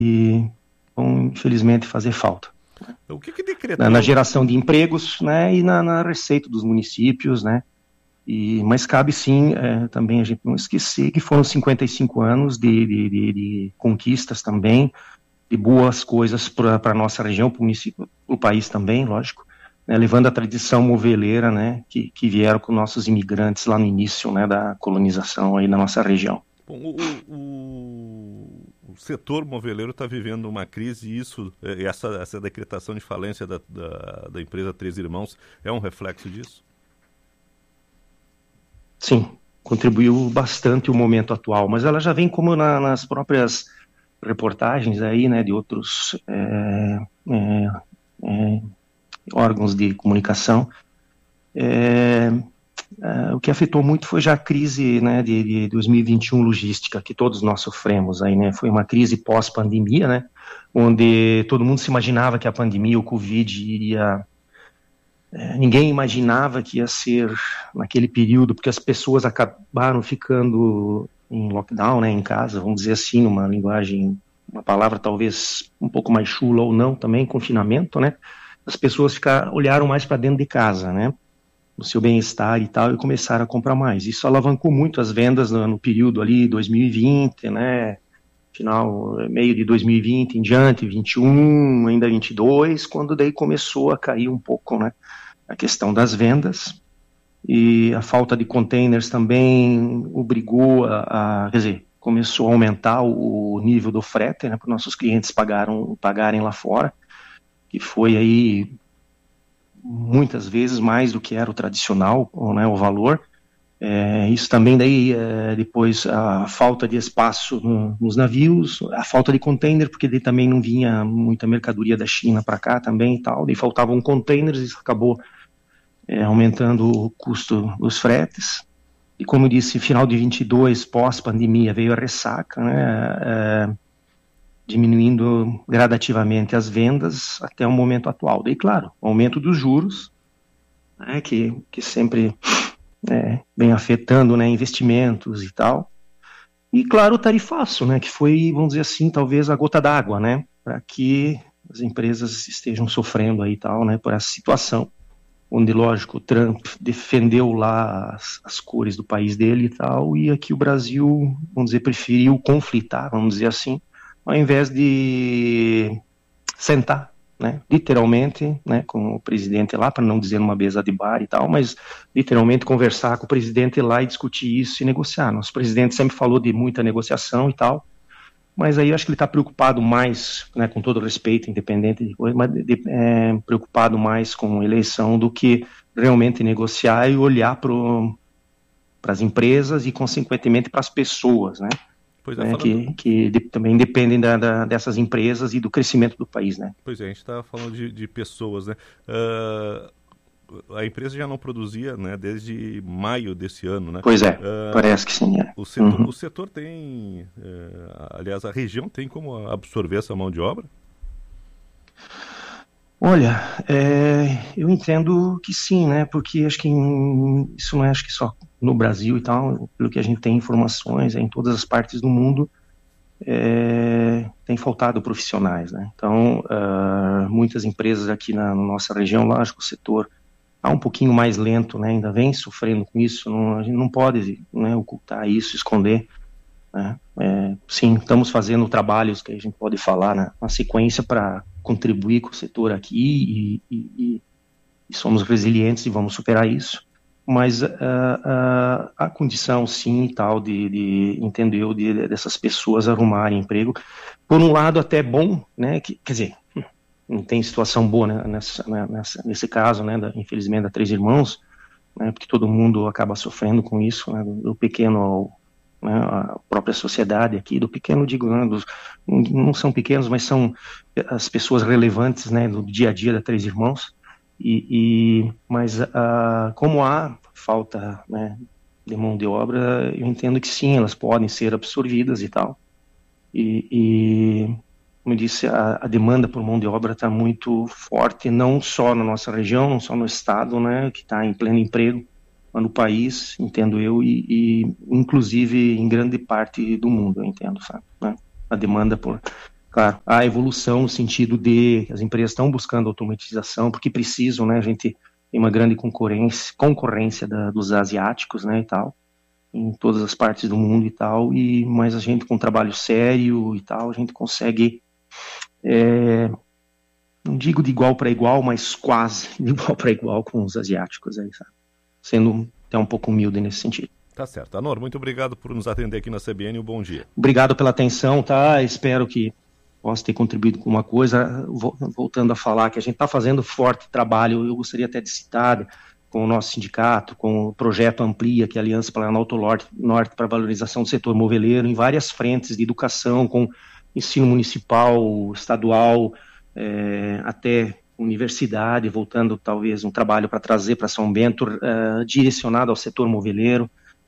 e vão, infelizmente, fazer falta. O que decretou? Na geração de empregos, né, e na receita dos municípios, né, mas cabe sim também a gente não esquecer que foram 55 anos de conquistas também, de boas coisas para a nossa região, para o município, para o país também, lógico, né, levando a tradição moveleira, né, que vieram com nossos imigrantes lá no início, né, da colonização aí na nossa região. Bom, o setor moveleiro está vivendo uma crise e essa decretação de falência da empresa Três Irmãos é um reflexo disso? Sim, contribuiu bastante o momento atual, mas ela já vem como nas próprias reportagens aí, né, de outros órgãos de comunicação. O que afetou muito foi já a crise, né, de 2021 logística, que todos nós sofremos aí, né, foi uma crise pós-pandemia, né, onde todo mundo se imaginava que a pandemia, o Covid iria... ninguém imaginava que ia ser naquele período, porque as pessoas acabaram ficando em lockdown, né, em casa, vamos dizer assim, numa linguagem, uma palavra talvez um pouco mais chula ou não, também, confinamento, né, as pessoas olharam mais para dentro de casa, né, o seu bem-estar e tal, e começaram a comprar mais. Isso alavancou muito as vendas no período ali 2020, né, meio de 2020 em diante, 21, ainda 22, quando daí começou a cair um pouco, né, a questão das vendas, e a falta de containers também obrigou quer dizer, começou a aumentar o nível do frete, né, para os nossos clientes pagarem lá fora, que foi aí muitas vezes mais do que era o tradicional, né, o valor. Isso também daí, depois a falta de espaço nos navios, a falta de container, porque daí também não vinha muita mercadoria da China para cá também e tal, daí faltavam containers, isso acabou aumentando o custo dos fretes. E como eu disse, final de 22, pós-pandemia, veio a ressaca, né, diminuindo gradativamente as vendas até o momento atual. Daí, claro, aumento dos juros, né, que sempre vem afetando, né, investimentos e tal. E, claro, o tarifaço, né, que foi, vamos dizer assim, talvez a gota d'água, né, para que as empresas estejam sofrendo aí e tal, né, por essa situação, onde, lógico, o Trump defendeu lá as cores do país dele e tal, e aqui o Brasil, vamos dizer, preferiu conflitar, vamos dizer assim, ao invés de sentar, né, literalmente, né, com o presidente lá, para não dizer numa mesa de bar e tal, mas literalmente conversar com o presidente lá e discutir isso e negociar. Nosso presidente sempre falou de muita negociação e tal, mas aí eu acho que ele está preocupado mais, né, com todo respeito, independente de coisa, mas preocupado mais com eleição do que realmente negociar e olhar para as empresas e, consequentemente, para as pessoas, né? Pois né, que também dependem dessas empresas e do crescimento do país, né? Pois é, a gente está falando de pessoas, né? A empresa já não produzia, né, desde maio desse ano, né? Pois é, parece que sim. O setor tem, aliás, a região tem como absorver essa mão de obra? Olha, eu entendo que sim, né? Porque acho que isso não é acho que só no Brasil e tal, pelo que a gente tem informações, em todas as partes do mundo tem faltado profissionais, né? Então, muitas empresas aqui na nossa região, lógico, o setor está um pouquinho mais lento, né? Ainda vem sofrendo com isso, a gente não pode, né, ocultar isso, esconder, né? Sim, estamos fazendo trabalhos que a gente pode falar na sequência para contribuir com o setor aqui e somos resilientes e vamos superar isso, mas a condição sim e tal entendo eu, dessas pessoas arrumarem emprego, por um lado até bom, né, quer dizer, não tem situação boa, né, nesse caso, né, infelizmente da Três Irmãos, né, porque todo mundo acaba sofrendo com isso, né, do pequeno ao, né, a própria sociedade aqui, do pequeno, digo, né, não são pequenos, mas são as pessoas relevantes, né, do dia a dia da Três Irmãos, mas como há falta, né, de mão de obra, eu entendo que sim, elas podem ser absorvidas e tal, como eu disse, a demanda por mão de obra está muito forte, não só na nossa região, não só no estado, né, que está em pleno emprego, no país, entendo eu, e inclusive em grande parte do mundo, eu entendo, sabe, né? A demanda por Claro, a evolução no sentido de as empresas estão buscando automatização porque precisam, né? A gente tem uma grande concorrência dos asiáticos, né, e tal, em todas as partes do mundo e tal, mas a gente com um trabalho sério e tal, a gente consegue, não digo de igual para igual, mas quase de igual para igual com os asiáticos aí, sabe? Sendo até um pouco humilde nesse sentido. Tá certo. Anor, muito obrigado por nos atender aqui na CBN, um bom dia. Obrigado pela atenção, tá? Espero que possa ter contribuído com uma coisa. Voltando a falar que a gente está fazendo forte trabalho, eu gostaria até de citar com o nosso sindicato, com o projeto Amplia, que é a Aliança Planalto Norte para a valorização do setor moveleiro, em várias frentes de educação, com ensino municipal, estadual, até universidade, voltando talvez um trabalho para trazer para São Bento, direcionado ao setor moveleiro,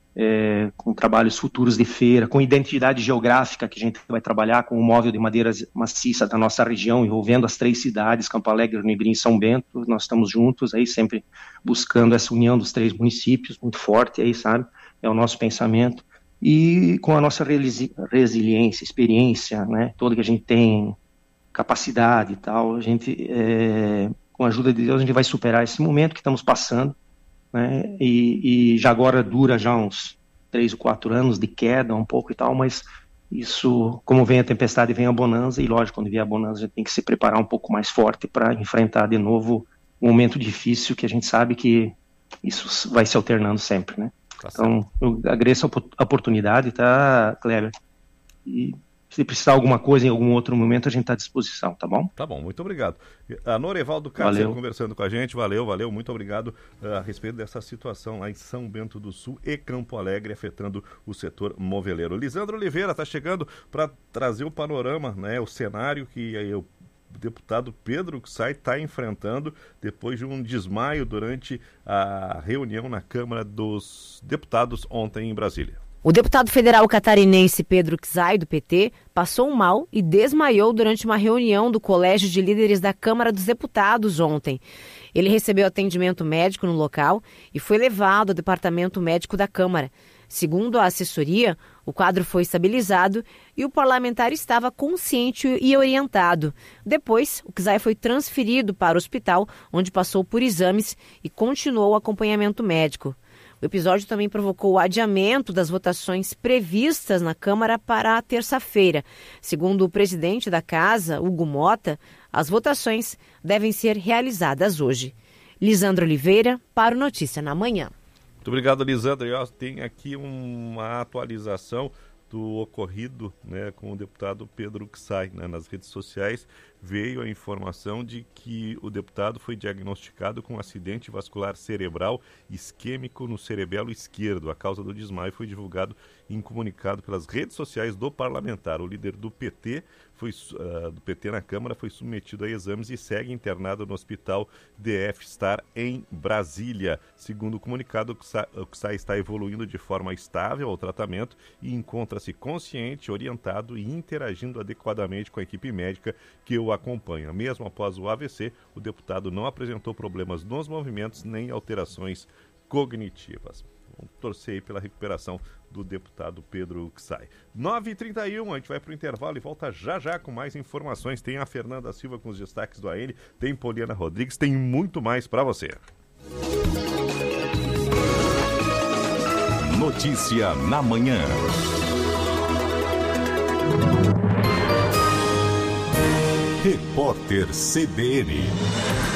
com trabalhos futuros de feira, com identidade geográfica, que a gente vai trabalhar com o móvel de madeira maciça da nossa região, envolvendo as 3 cidades, Campo Alegre, Unibrim e São Bento. Nós estamos juntos aí, sempre buscando essa união dos 3 municípios, muito forte aí, sabe? É o nosso pensamento. E com a nossa resiliência, experiência, né? Toda que a gente tem, capacidade e tal, a gente, com a ajuda de Deus, a gente vai superar esse momento que estamos passando, né? E já agora dura já uns 3 ou 4 anos de queda um pouco e tal, mas isso, como vem a tempestade, vem a bonança, e lógico, quando vier a bonança a gente tem que se preparar um pouco mais forte para enfrentar de novo um momento difícil, que a gente sabe que isso vai se alternando sempre, né? Então, eu agradeço a oportunidade, tá, Kleber? E se precisar alguma coisa em algum outro momento, a gente está à disposição, tá bom? Tá bom, muito obrigado. Anor Evaldo Cárcer conversando com a gente, valeu, muito obrigado a respeito dessa situação lá em São Bento do Sul e Campo Alegre, afetando o setor moveleiro. Lisandro Oliveira está chegando para trazer o panorama, né, o cenário que o deputado Pedro Kutsai está enfrentando depois de um desmaio durante a reunião na Câmara dos Deputados ontem em Brasília. O deputado federal catarinense Pedro Kutsai, do PT, passou mal e desmaiou durante uma reunião do Colégio de Líderes da Câmara dos Deputados ontem. Ele recebeu atendimento médico no local e foi levado ao departamento médico da Câmara. Segundo a assessoria, o quadro foi estabilizado e o parlamentar estava consciente e orientado. Depois, o Kutsai foi transferido para o hospital, onde passou por exames e continuou o acompanhamento médico. O episódio também provocou o adiamento das votações previstas na Câmara para a terça-feira. Segundo o presidente da Casa, Hugo Mota, as votações devem ser realizadas hoje. Lisandro Oliveira, para o Notícia na Manhã. Muito obrigado, Lisandro. Eu tenho aqui uma atualização do ocorrido, né, com o deputado Pedro Kutsai, né, nas redes sociais. Veio a informação de que o deputado foi diagnosticado com um acidente vascular cerebral isquêmico no cerebelo esquerdo. A causa do desmaio foi divulgado em comunicado pelas redes sociais do parlamentar. O líder do PT na Câmara foi submetido a exames e segue internado no Hospital DF Star em Brasília. Segundo o comunicado, o Kutsai está evoluindo de forma estável ao tratamento e encontra-se consciente, orientado e interagindo adequadamente com a equipe médica que o acompanha. Mesmo após o AVC, o deputado não apresentou problemas nos movimentos nem alterações cognitivas. Vamos torcer aí pela recuperação do deputado Pedro Kutsai. 9h31, a gente vai para o intervalo e volta já com mais informações. Tem a Fernanda Silva com os destaques do AN, tem Poliana Rodrigues, tem muito mais para você. Notícia na Manhã. Repórter CBN.